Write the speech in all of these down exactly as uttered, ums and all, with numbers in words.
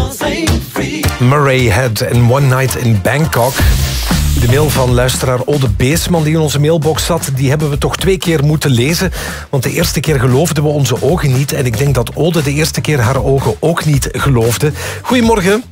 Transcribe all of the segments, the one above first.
Murray Head en One Night in Bangkok. De mail van luisteraar Ode Beesman die in onze mailbox zat, die hebben we toch twee keer moeten lezen. Want de eerste keer geloofden we onze ogen niet. En ik denk dat Ode de eerste keer haar ogen ook niet geloofde. Goedemorgen.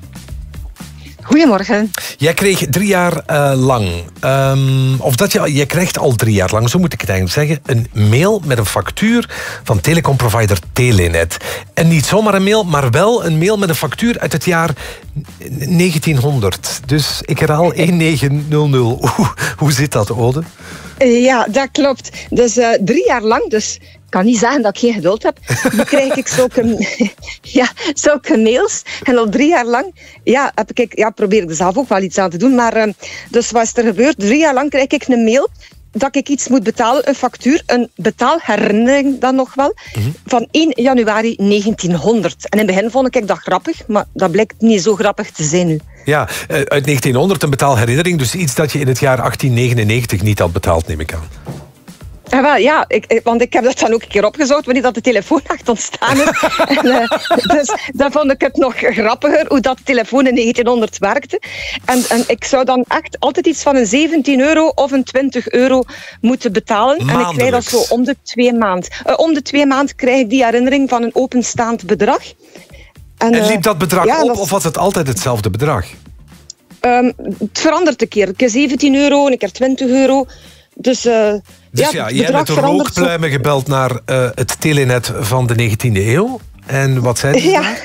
Goedemorgen. Jij kreeg drie jaar uh, lang, um, of dat je, jij krijgt al drie jaar lang, zo moet ik het eigenlijk zeggen, een mail met een factuur van telecomprovider Telenet. En niet zomaar een mail, maar wel een mail met een factuur uit het jaar negentienhonderd. Dus ik herhaal negentienhonderd. Hoe, hoe zit dat, Ode? Ja, dat klopt. Dus uh, drie jaar lang, dus ik kan niet zeggen dat ik geen geduld heb. Dan krijg ik zulke, ja, zulke mails. En al drie jaar lang ja, heb ik, ja, probeer ik er zelf ook wel iets aan te doen. Maar uh, dus wat is er gebeurd? Drie jaar lang krijg ik een mail dat ik iets moet betalen, een factuur, een betaalherinnering dan nog wel, mm-hmm. van één januari negentienhonderd. En in het begin vond ik dat grappig, maar dat blijkt niet zo grappig te zijn nu. Ja, uit negentienhonderd een betaalherinnering, dus iets dat je in het jaar achttien negenennegentig niet had betaald, neem ik aan. Ja, wel, ja ik, want ik heb dat dan ook een keer opgezocht wanneer dat de telefoon echt ontstaan is. en, uh, dus dan vond ik het nog grappiger hoe dat telefoon in negentienhonderd werkte. En, en ik zou dan echt altijd iets van een zeventien euro of een twintig euro moeten betalen. En ik krijg dat zo om de twee maanden. Uh, om de twee maanden krijg ik die herinnering van een openstaand bedrag. En, uh, en liep dat bedrag ja, op dat... of was het altijd hetzelfde bedrag? Um, het verandert een keer. Een keer zeventien euro, een keer twintig euro. Dus, uh, dus ja, ja, jij hebt met de rookpluimen gebeld naar uh, het Telenet van de negentiende eeuw. En wat zei je? Ja.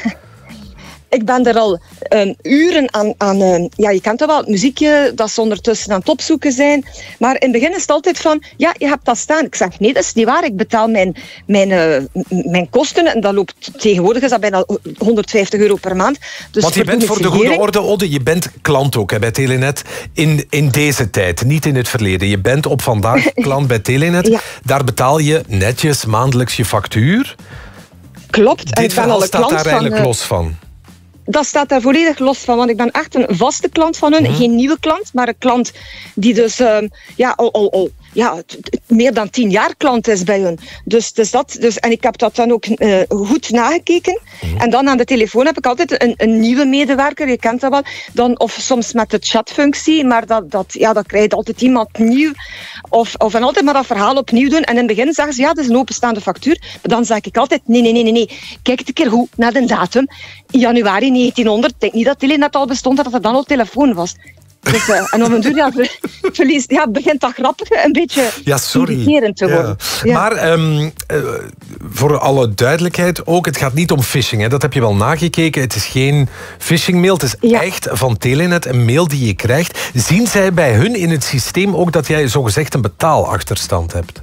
Ik ben er al um, uren aan... aan uh, ja, je kent dat wel, het muziekje dat ze ondertussen aan het opzoeken zijn. Maar in het begin is het altijd van... Ja, je hebt dat staan. Ik zeg, nee, dat is niet waar. Ik betaal mijn, mijn, uh, mijn kosten. En dat loopt tegenwoordig is dat bijna honderdvijftig euro per maand. Dus want je bent voor de goede orde, Ode, je bent klant ook hè, bij Telenet in, in deze tijd. Niet in het verleden. Je bent op vandaag klant bij Telenet. Ja. Daar betaal je netjes maandelijks je factuur. Klopt. Dit verhaal staat daar eigenlijk van, los van. Dat staat daar volledig los van, want ik ben echt een vaste klant van hun. Hmm. Geen nieuwe klant, maar een klant die dus uh, ja, al, al, al ja, t- t- meer dan tien jaar klant is bij hun. Dus, dus dat, dus, en ik heb dat dan ook uh, goed nagekeken. Hmm. En dan aan de telefoon heb ik altijd een, een nieuwe medewerker, je kent dat wel. Dan, of soms met de chatfunctie, maar dat, dat, ja, dat krijgt altijd iemand nieuw. Of, of en altijd maar dat verhaal opnieuw doen. En in het begin zeggen ze, ja, dat is een openstaande factuur. Maar dan zeg ik altijd, nee, nee, nee, nee, nee. Kijk het een keer goed naar de datum. Januari negentienhonderd. Ik denk niet dat Telenet al bestond, dat er dan al telefoon was. Dus, uh, en op een duur ja, verlies, ja, begint dat grappig een beetje ja, irriterend te worden. Ja. Ja. Maar um, uh, voor alle duidelijkheid ook, het gaat niet om phishing. Hè. Dat heb je wel nagekeken. Het is geen phishing-mail. Het is ja. echt van Telenet een mail die je krijgt. Zien zij bij hun in het systeem ook dat jij zogezegd een betaalachterstand hebt?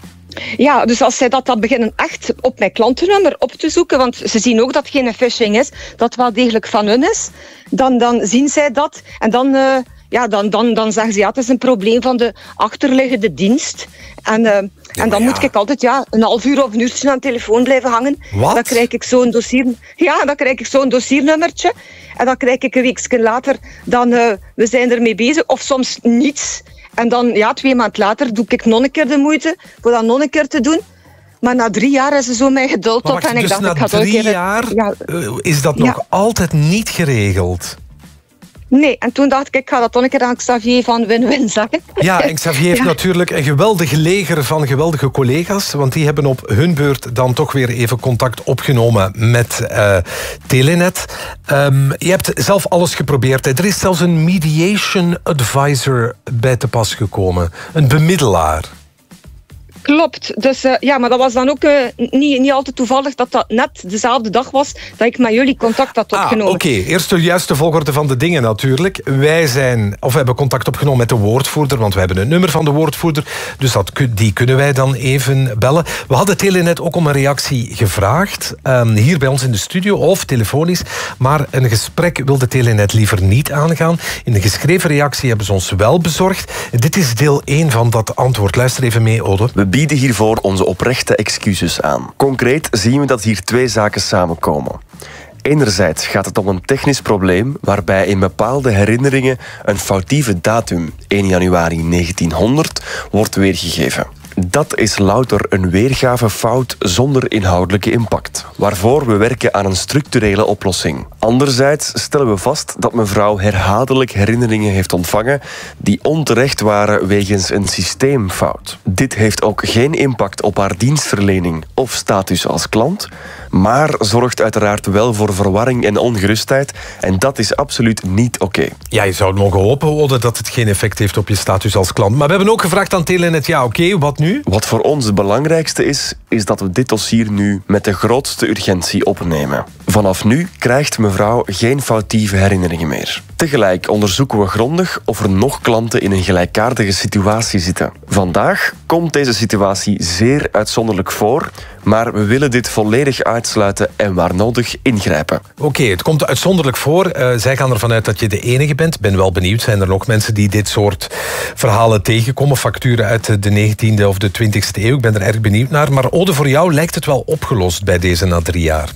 Ja, dus als zij dat dan beginnen echt op mijn klantennummer op te zoeken, want ze zien ook dat het geen phishing is, dat het wel degelijk van hun is, dan, dan zien zij dat en dan, uh, ja, dan, dan, dan zeggen ze ja, het is een probleem van de achterliggende dienst. En, uh, en dan ja. moet ik altijd ja, een half uur of een uurtje aan de telefoon blijven hangen. Wat? Dan krijg ik zo'n dossier, ja, dan krijg ik zo'n dossiernummertje en dan krijg ik een weekje later, dan uh, we zijn ermee bezig, of soms niets. En dan, ja, twee maanden later doe ik nog een keer de moeite voor dat nog een keer te doen. Maar na drie jaar is ze zo mijn geduld maar op. En dus ik dacht, na ik ga drie keer, jaar ja, is dat ja. nog altijd niet geregeld? Nee, en toen dacht ik, ik ga dat toch een keer aan Xavier van Win-Win zeggen. Ja, en Xavier heeft ja. natuurlijk een geweldig leger van geweldige collega's, want die hebben op hun beurt dan toch weer even contact opgenomen met uh, Telenet. Um, je hebt zelf alles geprobeerd. Hè. Er is zelfs een mediation advisor bij te pas gekomen. Een bemiddelaar. Klopt. Dus uh, ja, maar dat was dan ook uh, niet, niet altijd toevallig dat dat net dezelfde dag was dat ik met jullie contact had opgenomen. Ah, oké. Okay. Eerst de juiste volgorde van de dingen natuurlijk. Wij zijn, of we hebben contact opgenomen met de woordvoerder, want we hebben een nummer van de woordvoerder, dus dat, die kunnen wij dan even bellen. We hadden Telenet ook om een reactie gevraagd, um, hier bij ons in de studio of telefonisch, maar een gesprek wilde Telenet liever niet aangaan. In de geschreven reactie hebben ze ons wel bezorgd. Dit is deel één van dat antwoord. Luister even mee, Ode. We bieden hiervoor onze oprechte excuses aan. Concreet zien we dat hier twee zaken samenkomen. Enerzijds gaat het om een technisch probleem waarbij in bepaalde herinneringen een foutieve datum, één januari negentienhonderd, wordt weergegeven. Dat is louter een weergavefout zonder inhoudelijke impact, waarvoor we werken aan een structurele oplossing. Anderzijds stellen we vast dat mevrouw herhaaldelijk herinneringen heeft ontvangen die onterecht waren wegens een systeemfout. Dit heeft ook geen impact op haar dienstverlening of status als klant, maar zorgt uiteraard wel voor verwarring en ongerustheid en dat is absoluut niet oké. Okay. Ja, je zou mogen hopen, Ode, dat het geen effect heeft op je status als klant. Maar we hebben ook gevraagd aan Telenet, ja oké, okay, wat nu? Wat voor ons het belangrijkste is, is dat we dit dossier nu met de grootste urgentie opnemen. Vanaf nu krijgt mevrouw geen foutieve herinneringen meer. Tegelijk onderzoeken we grondig of er nog klanten in een gelijkaardige situatie zitten. Vandaag komt deze situatie zeer uitzonderlijk voor, maar we willen dit volledig uitsluiten en waar nodig ingrijpen. Oké, okay, het komt uitzonderlijk voor. Uh, zij gaan ervan uit dat je de enige bent. Ik ben wel benieuwd, zijn er nog mensen die dit soort verhalen tegenkomen? Facturen uit de negentiende of de twintigste eeuw. Ik ben er erg benieuwd naar. Maar Ode, voor jou lijkt het wel opgelost bij deze na drie jaar.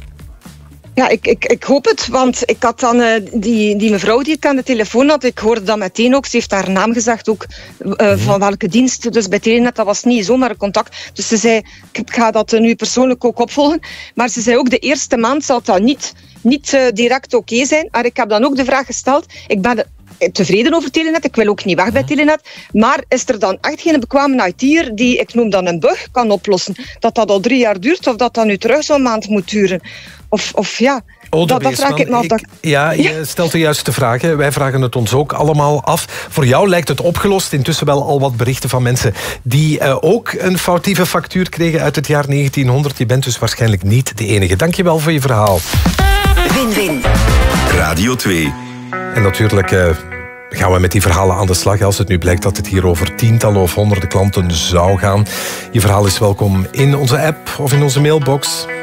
Ja, ik, ik, ik hoop het, want ik had dan uh, die, die mevrouw die ik aan de telefoon had, ik hoorde dat meteen ook, ze heeft haar naam gezegd ook, uh, mm-hmm. van welke dienst, dus bij Telenet, dat was niet zomaar een contact. Dus ze zei, ik ga dat uh, nu persoonlijk ook opvolgen, maar ze zei ook, de eerste maand zal dat niet, niet uh, direct oké okay zijn, maar ik heb dan ook de vraag gesteld, ik ben de, tevreden over Telenet, ik wil ook niet weg bij Telenet, maar is er dan echt geen bekwame I T'er die, ik noem dan een bug, kan oplossen? Dat dat al drie jaar duurt of dat dat nu terug zo'n maand moet duren? Of, of ja, Ode dat, dat vraag ik me af. Ik, ja, je ja. stelt de juiste vragen. Wij vragen het ons ook allemaal af. Voor jou lijkt het opgelost. Intussen wel al wat berichten van mensen die uh, ook een foutieve factuur kregen uit het jaar negentienhonderd. Je bent dus waarschijnlijk niet de enige. Dank je wel voor je verhaal. Win-win. Radio twee. En natuurlijk uh, gaan we met die verhalen aan de slag. Als het nu blijkt dat het hier over tientallen of honderden klanten zou gaan. Je verhaal is welkom in onze app of in onze mailbox.